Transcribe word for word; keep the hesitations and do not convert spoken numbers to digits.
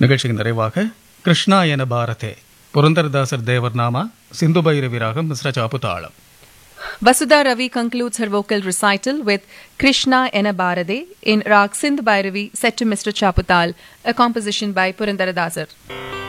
நிகழ்ச்சியின் நிறைவாக கிருஷ்ணா என பாரதே புரந்தரதாசர் தேவர் நாமா சிந்து பைரவி ராகம் மிஸ்ர சாப்புதாளம். Vasudha Ravi concludes her vocal recital with Krishna Ena Bharade in Rag Sindh Bhairavi set to Mister Chaputal, a composition by Purandaradasar.